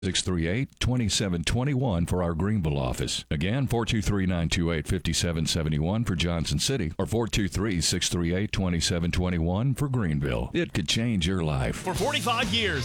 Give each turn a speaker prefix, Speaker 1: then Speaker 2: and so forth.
Speaker 1: 638-2721 for our Greenville office. Again, 423-928-5771 for Johnson City or 423-638-2721 for Greenville. It could change your life.
Speaker 2: For 45 years,